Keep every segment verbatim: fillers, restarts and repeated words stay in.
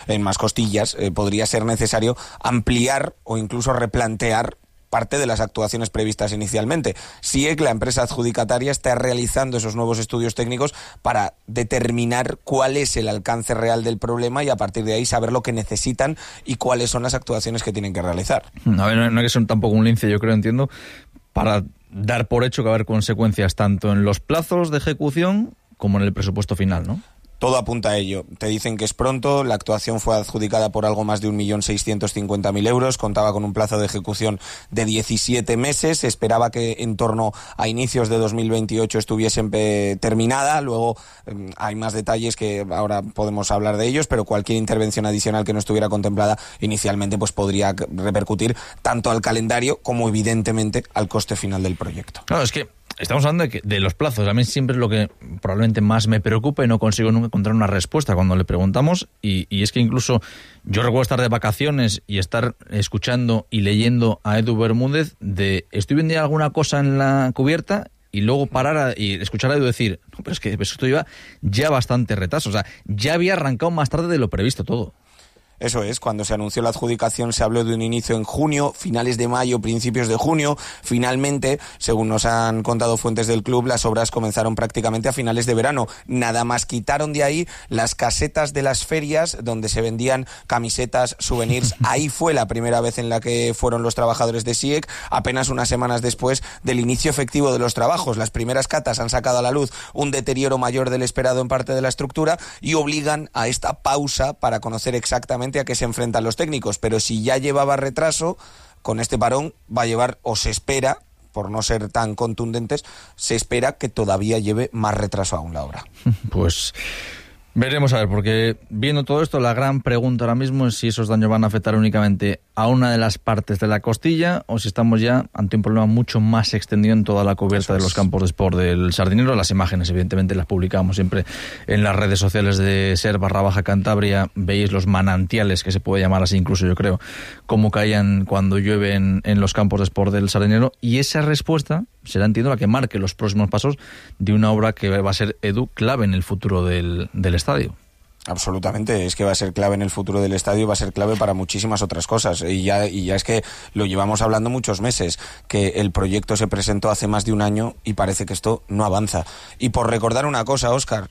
en más costillas, eh, podría ser necesario ampliar o incluso replantear parte de las actuaciones previstas inicialmente. S I E C, la empresa adjudicataria, está realizando esos nuevos estudios técnicos para determinar cuál es el alcance real del problema y a partir de ahí saber lo que necesitan y cuáles son las actuaciones que tienen que realizar. A ver, no, no hay que ser tampoco un lince, yo creo, entiendo, para dar por hecho que va a haber consecuencias tanto en los plazos de ejecución como en el presupuesto final, ¿no? Todo apunta a ello. Te dicen que es pronto, la actuación fue adjudicada por algo más de un millón seiscientos cincuenta mil euros, contaba con un plazo de ejecución de diecisiete meses, se esperaba que en torno a inicios de dos mil veintiocho estuviese eh, terminada, luego eh, hay más detalles que ahora podemos hablar de ellos, pero cualquier intervención adicional que no estuviera contemplada inicialmente pues podría repercutir tanto al calendario como evidentemente al coste final del proyecto. Claro, es que estamos hablando de, que, de los plazos. A mí siempre es lo que probablemente más me preocupa y no consigo nunca encontrar una respuesta cuando le preguntamos. Y, y es que incluso yo recuerdo estar de vacaciones y estar escuchando y leyendo a Edu Bermúdez de estoy viendo ya alguna cosa en la cubierta y luego parar a, y escuchar a Edu decir, no, pero es que esto lleva ya bastante retraso. O sea, ya había arrancado más tarde de lo previsto todo. Eso es, cuando se anunció la adjudicación se habló de un inicio en junio, finales de mayo, principios de junio. Finalmente, según nos han contado fuentes del club, las obras comenzaron prácticamente a finales de verano. Nada más quitaron de ahí las casetas de las ferias donde se vendían camisetas, souvenirs. Ahí fue la primera vez en la que fueron los trabajadores de S I E C, apenas unas semanas después del inicio efectivo de los trabajos. Las primeras catas han sacado a la luz un deterioro mayor del esperado en parte de la estructura y obligan a esta pausa para conocer exactamente a qué se enfrentan los técnicos, pero si ya llevaba retraso, con este parón va a llevar, o se espera, por no ser tan contundentes, se espera que todavía lleve más retraso aún la obra. Pues veremos a ver, porque viendo todo esto, la gran pregunta ahora mismo es si esos daños van a afectar únicamente a una de las partes de la costilla o si estamos ya ante un problema mucho más extendido en toda la cubierta de los campos de sport del Sardinero. Las imágenes, evidentemente, las publicamos siempre en las redes sociales de SER barra Baja Cantabria. Veis los manantiales, que se puede llamar así incluso, yo creo, cómo caían cuando llueve en, en los campos de sport del Sardinero. Y esa respuesta será, entiendo, la que marque los próximos pasos de una obra que va a ser, Edu, clave en el futuro del, del estadio. Absolutamente, es que va a ser clave en el futuro del estadio, va a ser clave para muchísimas otras cosas y ya, y ya es que lo llevamos hablando muchos meses, que el proyecto se presentó hace más de un año y parece que esto no avanza. Y por recordar una cosa, Óscar,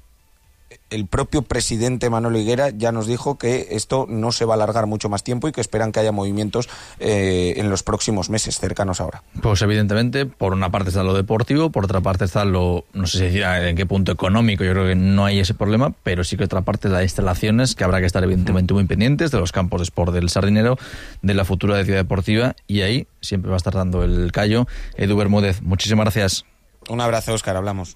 el propio presidente Manolo Higuera ya nos dijo que esto no se va a alargar mucho más tiempo y que esperan que haya movimientos eh, en los próximos meses cercanos ahora. Pues evidentemente, por una parte está lo deportivo, por otra parte está lo, no sé si decir en qué punto económico, yo creo que no hay ese problema, pero sí que otra parte las instalaciones, que habrá que estar evidentemente muy pendientes de los campos de sport del Sardinero, de la futura ciudad deportiva, y ahí siempre va a estar dando el callo. Edu Bermúdez, muchísimas gracias. Un abrazo, Óscar, hablamos.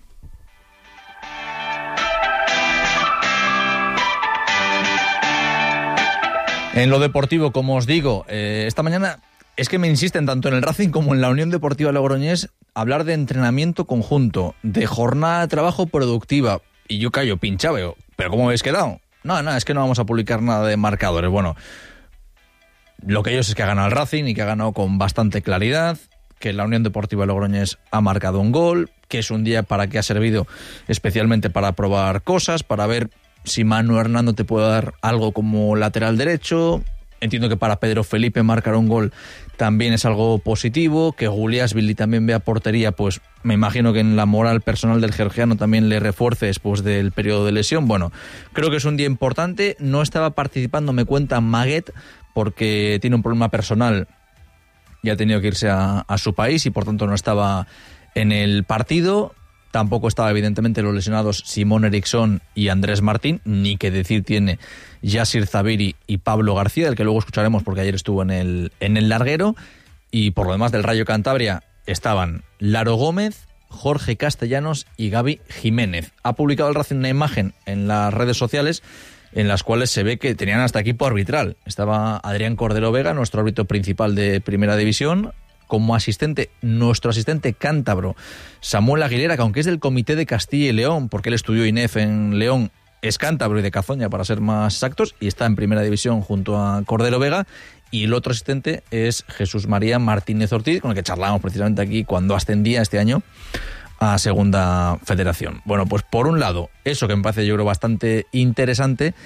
En lo deportivo, como os digo, eh, esta mañana es que me insisten tanto en el Racing como en la Unión Deportiva Logroñés hablar de entrenamiento conjunto, de jornada de trabajo productiva. Y yo callo, pinchaba, yo, ¿pero cómo habéis quedado? No, no, es que no vamos a publicar nada de marcadores. Bueno, lo que ellos es que ha ganado el Racing y que ha ganado con bastante claridad, que la Unión Deportiva Logroñés ha marcado un gol, que es un día para que ha servido especialmente para probar cosas, para ver si Manu Hernando te puede dar algo como lateral derecho. Entiendo que para Pedro Felipe marcar un gol también es algo positivo. Que Guliasvili también vea portería, pues me imagino que en la moral personal del georgiano también le refuerce después del periodo de lesión. Bueno, creo que es un día importante. No estaba participando, me cuenta Maguet, porque tiene un problema personal y ha tenido que irse a, a su país y por tanto no estaba en el partido. Tampoco estaba, evidentemente, los lesionados Simón Eriksson y Andrés Martín, ni que decir tiene Yasir Zabiri y Pablo García, del que luego escucharemos porque ayer estuvo en el, en el larguero. Y por lo demás del Rayo Cantabria estaban Laro Gómez, Jorge Castellanos y Gaby Jiménez. Ha publicado el Racing una imagen en las redes sociales en las cuales se ve que tenían hasta equipo arbitral. Estaba Adrián Cordero Vega, nuestro árbitro principal de Primera División, como asistente, nuestro asistente cántabro, Samuel Aguilera, que aunque es del Comité de Castilla y León, porque él estudió I N E F en León, es cántabro y de Cazoña, para ser más exactos, y está en Primera División junto a Cordero Vega. Y el otro asistente es Jesús María Martínez Ortiz, con el que charlamos precisamente aquí cuando ascendía este año a Segunda Federación. Bueno, pues por un lado, eso que me parece yo creo bastante interesante,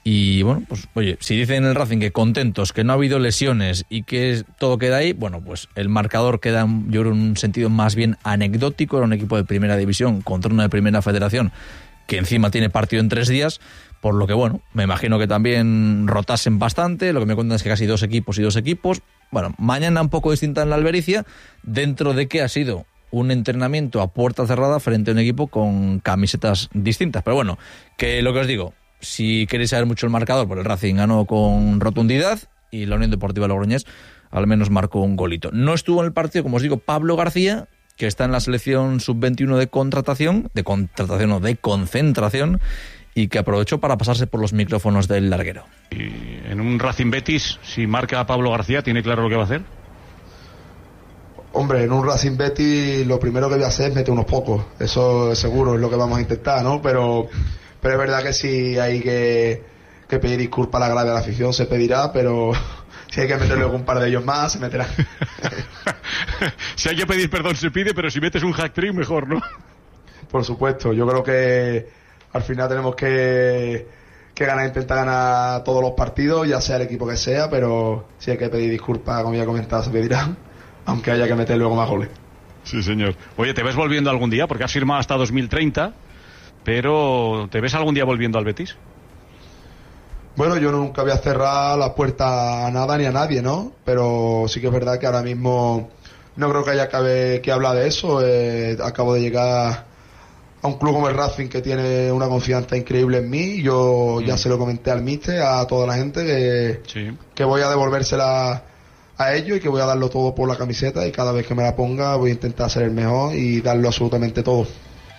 Y bueno, pues oye, si dicen en el Racing que contentos, que no ha habido lesiones y que todo queda ahí, bueno, pues el marcador queda, yo creo, en un sentido más bien anecdótico. Era un equipo de primera división contra una de primera federación que encima tiene partido en tres días, por lo que bueno, me imagino que también rotasen bastante. Lo que me cuentan es que casi dos equipos y dos equipos. Bueno, mañana un poco distinta en la Albericia, dentro de que ha sido un entrenamiento a puerta cerrada frente a un equipo con camisetas distintas. Pero bueno, que lo que os digo, si queréis saber mucho el marcador, pues el Racing ganó con rotundidad y la Unión Deportiva Logroñés al menos marcó un golito. No estuvo en el partido, como os digo, Pablo García, que está en la selección sub veintiuno de contratación, de contratación o de concentración, y que aprovechó para pasarse por los micrófonos del larguero. Y en un Racing Betis, si marca a Pablo García, ¿tiene claro lo que va a hacer? Hombre, en un Racing Betis lo primero que voy a hacer es meter unos pocos. Eso seguro es lo que vamos a intentar, ¿no? Pero, pero es verdad que si hay que, que pedir disculpas a la grada de la afición, se pedirá, pero si hay que meterle algún par de ellos más, se meterá. Si hay que pedir perdón, se pide, pero si metes un hat-trick, mejor, ¿no? Por supuesto, yo creo que al final tenemos que, que ganar, intentar ganar todos los partidos, ya sea el equipo que sea, pero si hay que pedir disculpas, como ya he comentado, se pedirán, aunque haya que meter luego más goles. Sí, señor. Oye, ¿te ves volviendo algún día? Porque has firmado hasta dos mil treinta, pero ¿te ves algún día volviendo al Betis? Bueno, yo nunca voy a cerrar la puerta a nada ni a nadie, ¿no? Pero sí que es verdad que ahora mismo no creo que haya que, que hablar de eso. Eh, acabo de llegar a un club como el Racing, que tiene una confianza increíble en mí. Yo mm. ya se lo comenté al míster, a toda la gente, que, sí. que voy a devolvérsela a ellos y que voy a darlo todo por la camiseta, y cada vez que me la ponga voy a intentar ser el mejor y darlo absolutamente todo.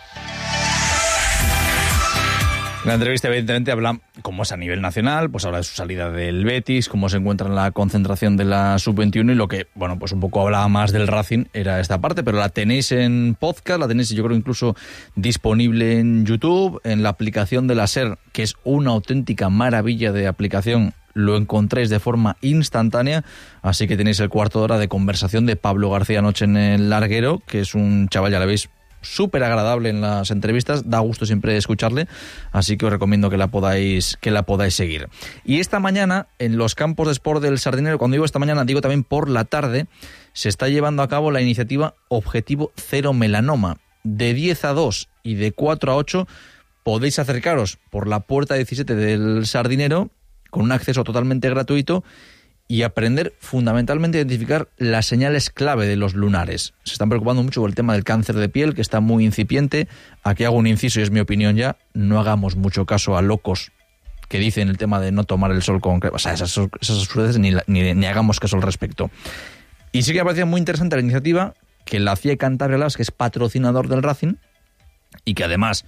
La entrevista evidentemente habla cómo es a nivel nacional, pues habla de su salida del Betis, cómo se encuentra en la concentración de la sub veintiuno, y lo que, bueno, pues un poco hablaba más del Racing era esta parte, pero la tenéis en podcast, la tenéis yo creo incluso disponible en YouTube, en la aplicación de la SER, que es una auténtica maravilla de aplicación. Lo encontráis de forma instantánea, así que tenéis el cuarto de hora de conversación de Pablo García anoche en el larguero, que es un chaval, ya lo veis, súper agradable en las entrevistas, da gusto siempre escucharle, así que os recomiendo que la podáis que la podáis seguir. Y esta mañana, en los campos de sport del Sardinero, cuando digo esta mañana, digo también por la tarde, se está llevando a cabo la iniciativa Objetivo Cero Melanoma. De diez a dos y de cuatro a ocho podéis acercaros por la puerta diecisiete del Sardinero, con un acceso totalmente gratuito, y aprender fundamentalmente a identificar las señales clave de los lunares. Se están preocupando mucho por el tema del cáncer de piel, que está muy incipiente. Aquí hago un inciso y es mi opinión ya, no hagamos mucho caso a locos que dicen el tema de no tomar el sol con crema. O sea, esas, esas absurdeces ni, ni, ni hagamos caso al respecto. Y sí que me parecía muy interesante la iniciativa que la hacía Cantabria Labs, que es patrocinador del Racing, y que además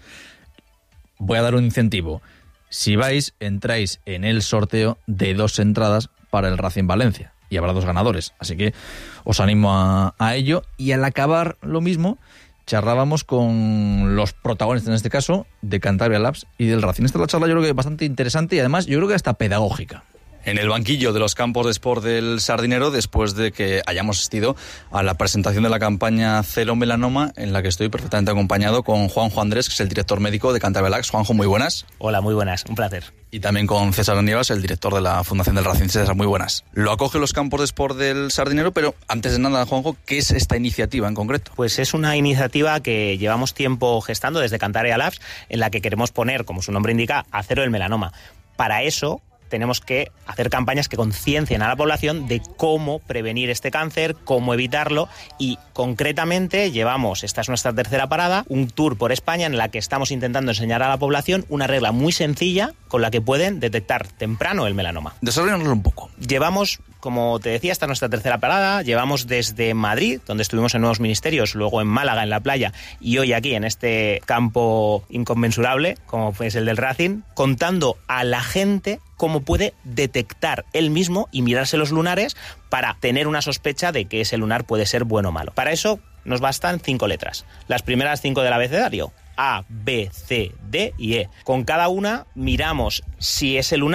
voy a dar un incentivo. Si vais, entráis en el sorteo de dos entradas para el Racing Valencia, y habrá dos ganadores, así que os animo a, a ello. Y al acabar lo mismo, charlábamos con los protagonistas, en este caso, de Cantabria Labs y del Racing. Esta es la charla, yo creo que bastante interesante, y además yo creo que hasta pedagógica. En el banquillo de los campos de sport del Sardinero, después de que hayamos asistido a la presentación de la campaña Cero Melanoma, en la que estoy perfectamente acompañado con Juanjo Andrés, que es el director médico de Cantabria Labs. Juanjo, muy buenas. Hola, muy buenas, un placer. Y también con César Nievas, el director de la Fundación del Racing. César, muy buenas. Lo acoge los campos de sport del Sardinero, pero antes de nada, Juanjo, ¿qué es esta iniciativa en concreto? Pues es una iniciativa que llevamos tiempo gestando desde Cantabria Labs, en la que queremos poner, como su nombre indica, a cero el melanoma. Para eso tenemos que hacer campañas que conciencien a la población de cómo prevenir este cáncer, cómo evitarlo, y concretamente llevamos, esta es nuestra tercera parada, un tour por España en la que estamos intentando enseñar a la población una regla muy sencilla con la que pueden detectar temprano el melanoma. Desarrollanoslo un poco. Llevamos, como te decía, esta es nuestra tercera parada, llevamos desde Madrid, donde estuvimos en Nuevos Ministerios, luego en Málaga, en la playa, y hoy aquí, en este campo inconmensurable, como es el del Racing, contando a la gente cómo puede detectar él mismo y mirarse los lunares para tener una sospecha de que ese lunar puede ser bueno o malo. Para eso nos bastan cinco letras, las primeras cinco del abecedario: A, B, C, D y E. Con cada una miramos si ese lunar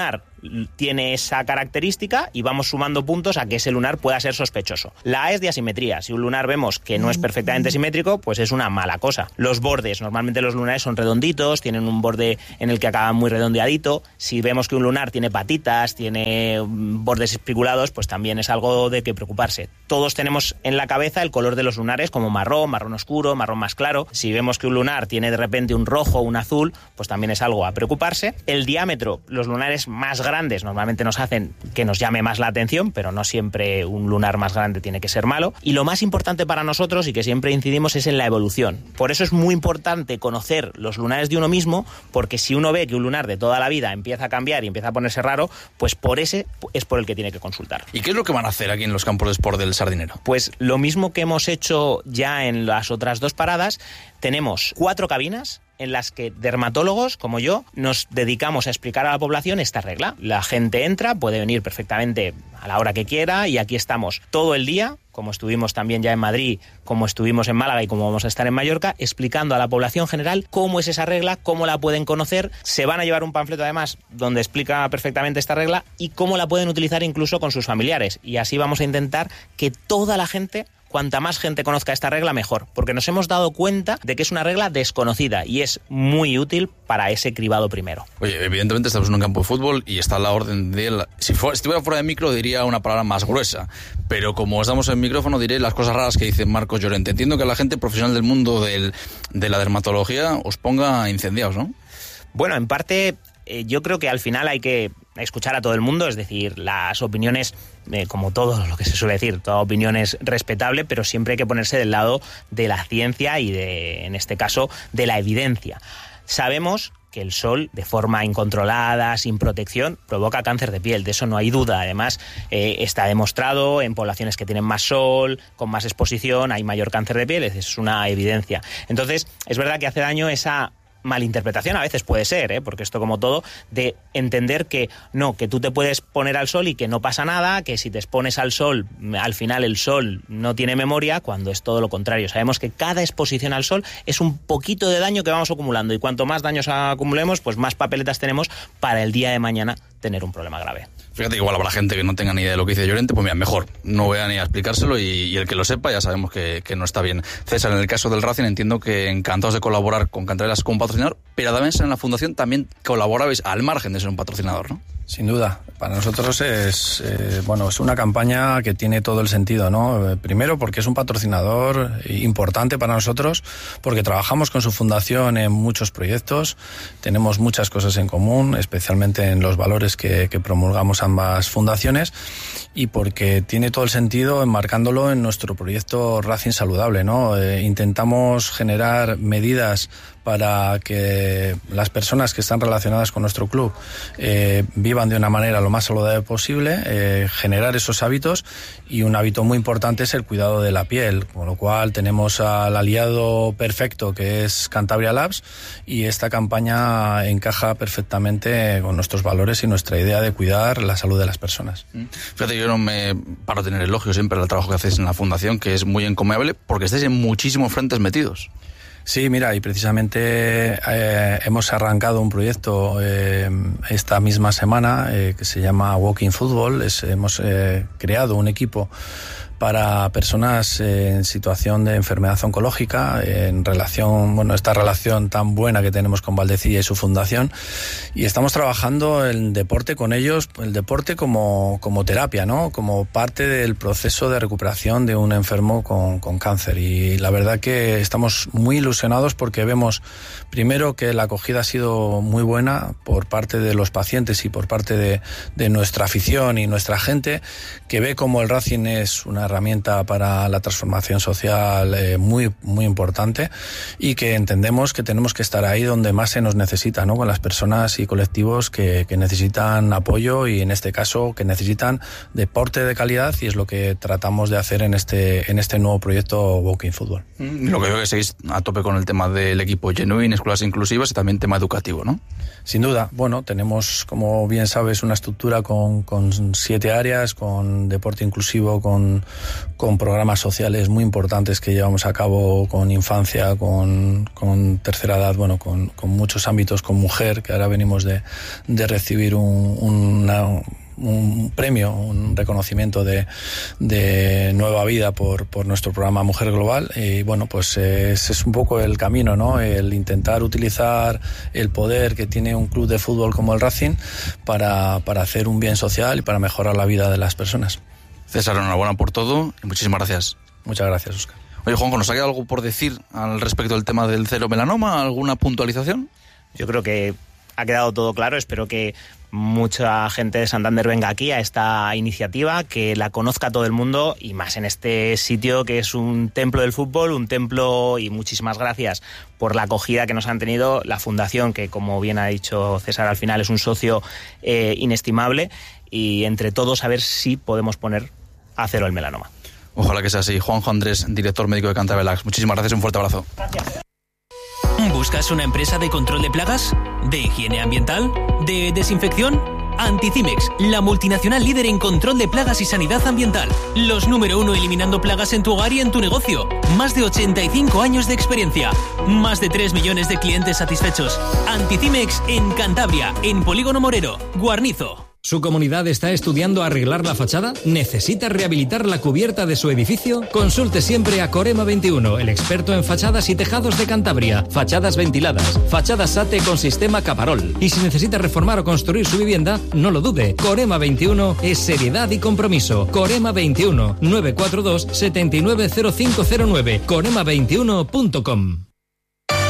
tiene esa característica y vamos sumando puntos a que ese lunar pueda ser sospechoso. La A es de asimetría. Si un lunar vemos que no es perfectamente simétrico, pues es una mala cosa. Los bordes, normalmente los lunares son redonditos, tienen un borde en el que acaba muy redondeadito. Si vemos que un lunar tiene patitas, tiene bordes espiculados, pues también es algo de que preocuparse. Todos tenemos en la cabeza el color de los lunares como marrón, marrón oscuro, marrón más claro. Si vemos que un lunar tiene de repente un rojo o un azul, pues también es algo a preocuparse. El diámetro, los lunares más grandes normalmente nos hacen que nos llame más la atención, pero no siempre un lunar más grande tiene que ser malo. Y lo más importante para nosotros, y que siempre incidimos, es en la evolución. Por eso es muy importante conocer los lunares de uno mismo, porque si uno ve que un lunar de toda la vida empieza a cambiar y empieza a ponerse raro, pues por ese es por el que tiene que consultar. ¿Y qué es lo que van a hacer aquí en los campos de sport del Sardinero? Pues lo mismo que hemos hecho ya en las otras dos paradas. Tenemos cuatro cabinas en las que dermatólogos, como yo, nos dedicamos a explicar a la población esta regla. La gente entra, puede venir perfectamente a la hora que quiera, y aquí estamos todo el día, como estuvimos también ya en Madrid, como estuvimos en Málaga y como vamos a estar en Mallorca, explicando a la población general cómo es esa regla, cómo la pueden conocer. Se van a llevar un panfleto además donde explica perfectamente esta regla y cómo la pueden utilizar incluso con sus familiares. Y así vamos a intentar que toda la gente, cuanta más gente conozca esta regla, mejor, porque nos hemos dado cuenta de que es una regla desconocida y es muy útil para ese cribado primero. Oye, evidentemente estamos en un campo de fútbol y está la orden de... La... Si fuera, estuviera fuera de micro diría una palabra más gruesa, pero como estamos en micrófono diré las cosas raras que dice Marcos Llorente. Entiendo que la gente profesional del mundo del, de la dermatología os ponga incendiados, ¿no? Bueno, en parte... Eh, yo creo que al final hay que escuchar a todo el mundo, es decir, las opiniones, eh, como todo lo que se suele decir, toda opinión es respetable, pero siempre hay que ponerse del lado de la ciencia y, de, en este caso, de la evidencia. Sabemos que el sol, de forma incontrolada, sin protección, provoca cáncer de piel, de eso no hay duda. Además, eh, está demostrado en poblaciones que tienen más sol, con más exposición, hay mayor cáncer de piel, es una evidencia. Entonces, es verdad que hace daño esa malinterpretación, a veces puede ser, ¿eh? Porque esto, como todo, de entender que no, que tú te puedes poner al sol y que no pasa nada, que si te expones al sol, al final el sol no tiene memoria, cuando es todo lo contrario. Sabemos que cada exposición al sol es un poquito de daño que vamos acumulando, y cuanto más daños acumulemos, pues más papeletas tenemos para el día de mañana tener un problema grave. Fíjate que igual habrá gente que no tenga ni idea de lo que dice Llorente, pues mira, mejor no voy a ni a explicárselo, y, y el que lo sepa ya sabemos que, que no está bien. César, en el caso del Racing entiendo que encantados de colaborar con Cantarelas como patrocinador, pero además en la fundación también colaborabais al margen de ser un patrocinador, ¿no? Sin duda, para nosotros es eh, bueno, es una campaña que tiene todo el sentido, ¿no? Primero porque es un patrocinador importante para nosotros, porque trabajamos con su fundación en muchos proyectos, tenemos muchas cosas en común, especialmente en los valores que, que promulgamos ambas fundaciones, y porque tiene todo el sentido enmarcándolo en nuestro proyecto Racing Saludable, ¿no? Eh, intentamos generar medidas para que las personas que están relacionadas con nuestro club eh, vivan de una manera lo más saludable posible, eh, generar esos hábitos, y un hábito muy importante es el cuidado de la piel, con lo cual tenemos al aliado perfecto que es Cantabria Labs, y esta campaña encaja perfectamente con nuestros valores y nuestra idea de cuidar la salud de las personas. Fíjate, yo no me paro a tener elogio siempre al trabajo que hacéis en la fundación, que es muy encomiable, porque estáis en muchísimos frentes metidos. Sí, mira, y precisamente eh, hemos arrancado un proyecto eh, esta misma semana eh, que se llama Walking Football. Es, hemos eh, creado un equipo para personas en situación de enfermedad oncológica, en relación, bueno, esta relación tan buena que tenemos con Valdecilla y su fundación, y estamos trabajando el deporte con ellos, el deporte como, como terapia, ¿no? Como parte del proceso de recuperación de un enfermo con, con cáncer. Y la verdad que estamos muy ilusionados porque vemos, primero, que la acogida ha sido muy buena por parte de los pacientes y por parte de, de nuestra afición y nuestra gente, que ve como el Racing es una herramienta para la transformación social eh, muy muy importante, y que entendemos que tenemos que estar ahí donde más se nos necesita, ¿no? Con las personas y colectivos que, que necesitan apoyo, y en este caso que necesitan deporte de calidad, y es lo que tratamos de hacer en este en este nuevo proyecto Walking Football. Lo que veo que seguís a tope con el tema del equipo Genuine, escuelas inclusivas y también tema educativo, ¿no? Sin duda, bueno, tenemos, como bien sabes, una estructura con, con siete áreas, con deporte inclusivo, con, con programas sociales muy importantes que llevamos a cabo con infancia, con, con tercera edad, bueno, con, con muchos ámbitos, con mujer, que ahora venimos de, de recibir un, una... un premio, un reconocimiento de, de nueva vida por, por nuestro programa Mujer Global. Y bueno, pues ese es un poco el camino, ¿no? El intentar utilizar el poder que tiene un club de fútbol como el Racing para, para hacer un bien social y para mejorar la vida de las personas. César, enhorabuena por todo y muchísimas gracias. Muchas gracias, Óscar. Oye, Juanjo, ¿nos ha quedado algo por decir al respecto del tema del cero melanoma? ¿Alguna puntualización? Yo creo que ha quedado todo claro. Espero que mucha gente de Santander venga aquí a esta iniciativa, que la conozca todo el mundo, y más en este sitio que es un templo del fútbol, un templo. Y muchísimas gracias por la acogida que nos han tenido la Fundación, que, como bien ha dicho César, al final es un socio eh, inestimable, y entre todos a ver si podemos poner a cero el melanoma. Ojalá que sea así. Juanjo Andrés, director médico de Cantabria Lax. Muchísimas gracias y un fuerte abrazo. Gracias. ¿Buscas una empresa de control de plagas? ¿De higiene ambiental? ¿De desinfección? Anticimex, la multinacional líder en control de plagas y sanidad ambiental. Los número uno eliminando plagas en tu hogar y en tu negocio. Más de ochenta y cinco años de experiencia. Más de tres millones de clientes satisfechos. Anticimex en Cantabria, en Polígono Morero, Guarnizo. ¿Su comunidad está estudiando arreglar la fachada? ¿Necesita rehabilitar la cubierta de su edificio? Consulte siempre a Corema veintiuno, el experto en fachadas y tejados de Cantabria. Fachadas ventiladas, fachadas SATE con sistema Caparol. Y si necesita reformar o construir su vivienda, no lo dude. Corema veintiuno es seriedad y compromiso. Corema veintiuno, nueve cuatro dos, siete nueve cero cinco cero nueve. corema veintiuno punto com.